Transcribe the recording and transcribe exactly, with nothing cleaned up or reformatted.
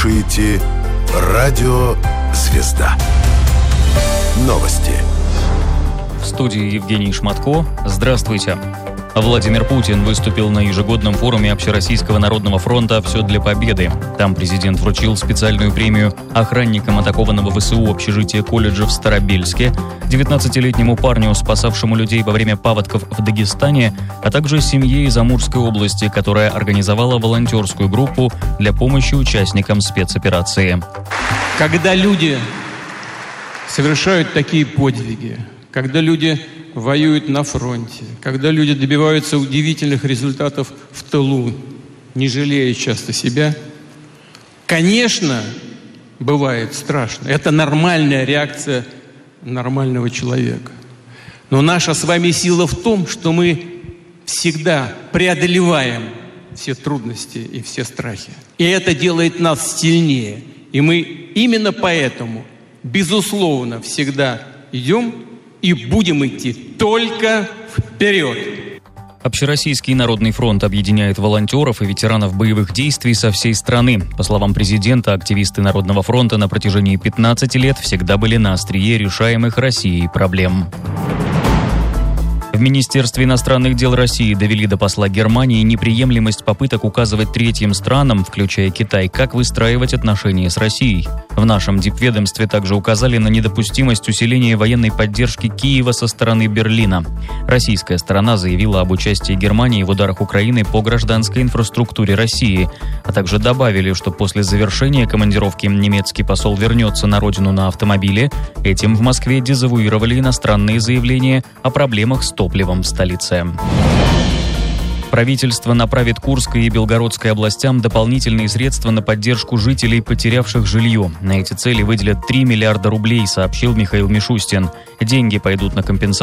слушаете «Радио Звезда». Новости. В студии Евгений Шматко. Здравствуйте. Владимир Путин выступил на ежегодном форуме Общероссийского народного фронта «Все для победы». Там президент вручил специальную премию охранникам атакованного ВСУ общежития колледжа в Старобельске, девятнадцатилетнему парню, спасавшему людей во время паводков в Дагестане, а также семье из Амурской области, которая организовала волонтерскую группу для помощи участникам спецоперации. Когда люди совершают такие подвиги, когда люди воюют на фронте, когда люди добиваются удивительных результатов в тылу, не жалея часто себя, конечно, бывает страшно. Это нормальная реакция нормального человека. Но наша с вами сила в том, что мы всегда преодолеваем все трудности и все страхи. И это делает нас сильнее. И мы именно поэтому, безусловно, всегда идем и будем идти только вперед. Общероссийский народный фронт объединяет волонтеров и ветеранов боевых действий со всей страны. По словам президента, активисты Народного фронта на протяжении пятнадцати лет всегда были на острие решаемых Россией проблем. В Министерстве иностранных дел России довели до посла Германии неприемлемость попыток указывать третьим странам, включая Китай, как выстраивать отношения с Россией. В нашем дипведомстве также указали на недопустимость усиления военной поддержки Киева со стороны Берлина. Российская сторона заявила об участии Германии в ударах Украины по гражданской инфраструктуре России, а также добавили, что после завершения командировки немецкий посол вернется на родину на автомобиле. Этим в Москве дезавуировали иностранные заявления о проблемах с топливом в столице. Правительство направит Курской и Белгородской областям дополнительные средства на поддержку жителей, потерявших жилье. На эти цели выделят три миллиарда рублей, сообщил Михаил Мишустин. Деньги пойдут на компенсацию